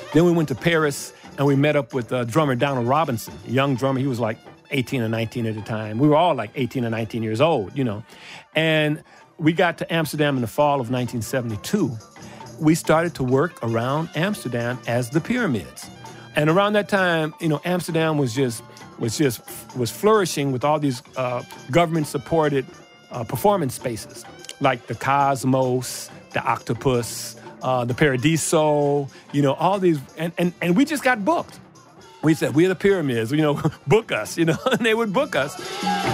Then we went to Paris, and we met up with drummer Donald Robinson, a young drummer. He was like 18 or 19 at the time. We were all like 18 or 19 years old, you know. And we got to Amsterdam in the fall of 1972. We started to work around Amsterdam as the Pyramids. And around that time, you know, Amsterdam was flourishing with all these government-supported performance spaces, like the Cosmos, the Octopus, the Paradiso, you know, all these, and we just got booked. We said, we're the Pyramids, you know, book us, you know, and they would book us.